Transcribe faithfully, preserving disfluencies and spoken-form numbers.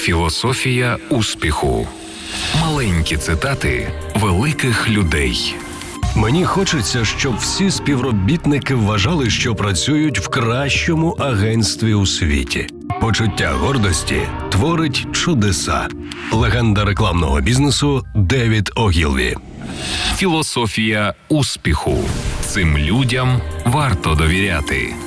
Філософія успіху. Маленькі цитати великих людей. Мені хочеться, щоб всі співробітники вважали, що працюють в кращому агентстві у світі. Почуття гордості творить чудеса. Легенда рекламного бізнесу Девід Огілві. Філософія успіху. Цим людям варто довіряти.